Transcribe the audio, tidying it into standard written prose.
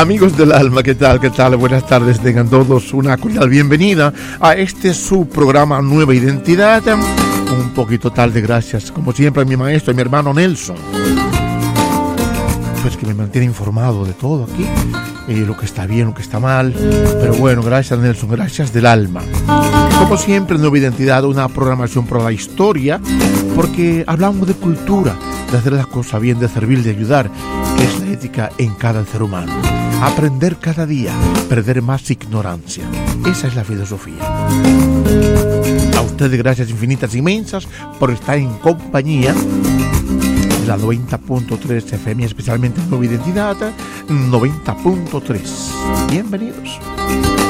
Amigos del alma, ¿qué tal? ¿Qué tal? Buenas tardes, tengan todos una cordial bienvenida a este su programa Nueva Identidad. Un poquito tarde, gracias, como siempre, a mi maestro y mi hermano Nelson, pues que me mantiene informado de todo aquí, lo que está bien, lo que está mal. Pero bueno, gracias Nelson, gracias del alma. Como siempre, Nueva Identidad, una programación por la historia, porque hablamos de cultura, de hacer las cosas bien, de servir, de ayudar, que es la ética en cada ser humano. Aprender cada día, perder más ignorancia. Esa es la filosofía. A ustedes gracias infinitas, inmensas, por estar en compañía de la 90.3 FM, especialmente en Nueva Identidad 90.3. Bienvenidos.